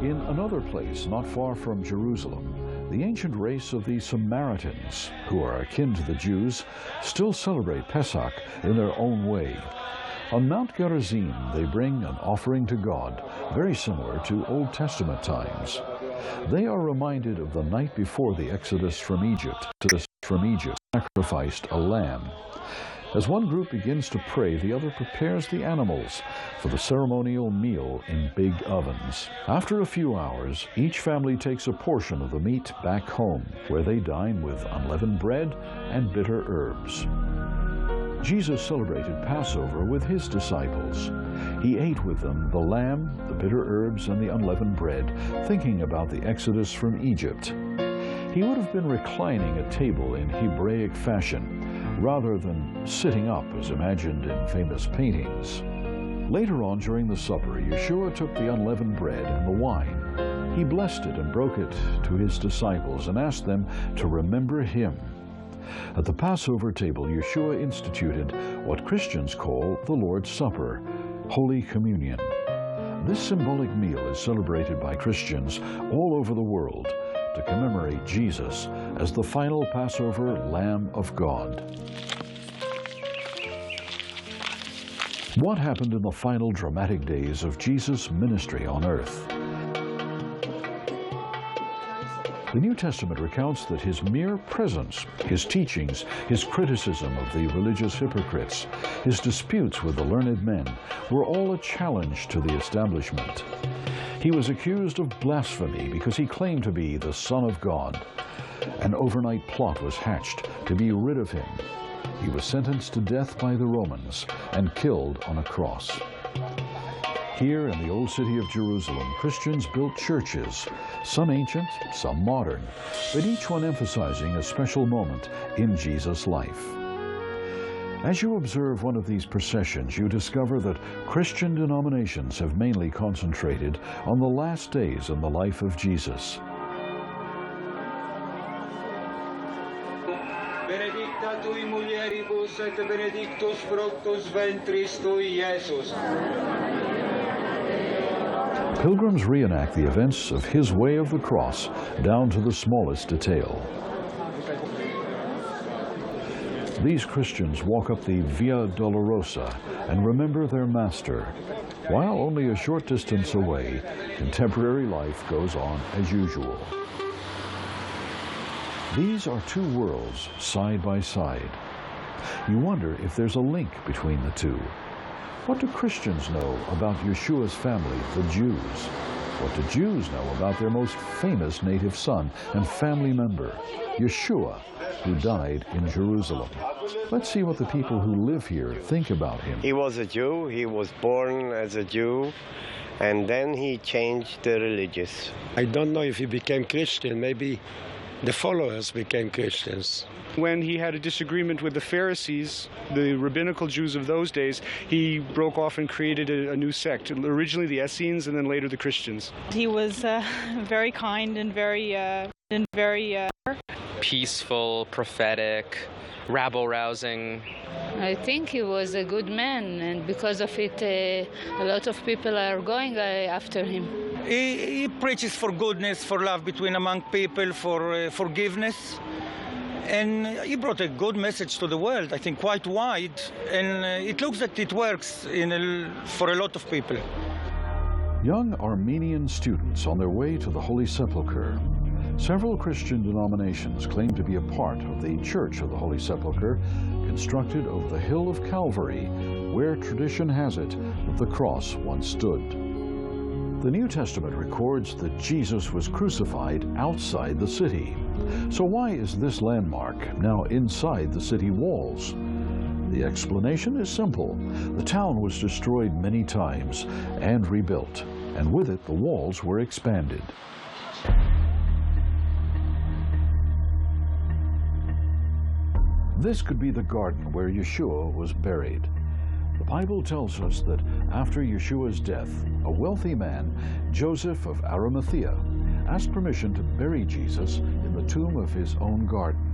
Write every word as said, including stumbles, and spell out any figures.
In another place not far from Jerusalem, the ancient race of the Samaritans, who are akin to the Jews, still celebrate Pesach in their own way. On Mount Gerizim, they bring an offering to God, very similar to Old Testament times. They are reminded of the night before the Exodus from Egypt. Exodus from Egypt sacrificed a lamb. As one group begins to pray, the other prepares the animals for the ceremonial meal in big ovens. After a few hours, each family takes a portion of the meat back home, where they dine with unleavened bread and bitter herbs. Jesus celebrated Passover with his disciples. He ate with them the lamb, the bitter herbs, and the unleavened bread, thinking about the Exodus from Egypt. He would have been reclining at table in Hebraic fashion, rather than sitting up as imagined in famous paintings. Later on during the supper, Yeshua took the unleavened bread and the wine. He blessed it and broke it to his disciples and asked them to remember him. At the Passover table, Yeshua instituted what Christians call the Lord's Supper, Holy Communion. This symbolic meal is celebrated by Christians all over the world to commemorate Jesus as the final Passover Lamb of God. What happened in the final dramatic days of Jesus' ministry on earth? The New Testament recounts that his mere presence, his teachings, his criticism of the religious hypocrites, his disputes with the learned men were all a challenge to the establishment. He was accused of blasphemy because he claimed to be the Son of God. An overnight plot was hatched to be rid of him. He was sentenced to death by the Romans and killed on a cross. Here in the old city of Jerusalem, Christians built churches, some ancient, some modern, but each one emphasizing a special moment in Jesus' life. As you observe one of these processions, you discover that Christian denominations have mainly concentrated on the last days in the life of Jesus. Benedicta tui mulieribus et benedictus fructus ventris tui, Iesus. Pilgrims reenact the events of his way of the cross down to the smallest detail. These Christians walk up the Via Dolorosa and remember their Master. While only a short distance away, contemporary life goes on as usual. These are two worlds side by side. You wonder if there's a link between the two. What do Christians know about Yeshua's family, the Jews? What do Jews know about their most famous native son and family member, Yeshua, who died in Jerusalem? Let's see what the people who live here think about him. He was a Jew. He was born as a Jew, and then he changed the religious. I don't know if he became Christian. Maybe the followers became Christians. When he had a disagreement with the Pharisees, the rabbinical Jews of those days, he broke off and created a, a new sect, originally the Essenes and then later the Christians. He was uh, very kind and very, uh, and very uh... peaceful, prophetic, rabble-rousing. I think he was a good man, and because of it, uh, a lot of people are going uh, after him. He, he preaches for goodness, for love between among people, for uh, forgiveness. And he brought a good message to the world, I think quite wide, and uh, it looks that it works in a, for a lot of people. Young Armenian students on their way to the Holy Sepulchre. Several Christian denominations claim to be a part of the Church of the Holy Sepulchre, constructed over the hill of Calvary, where tradition has it that the cross once stood. The New Testament records that Jesus was crucified outside the city. So why is this landmark now inside the city walls? The explanation is simple. The town was destroyed many times and rebuilt, and with it the walls were expanded. This could be the garden where Yeshua was buried. The Bible tells us that after Yeshua's death, a wealthy man, Joseph of Arimathea, asked permission to bury Jesus in the tomb of his own garden.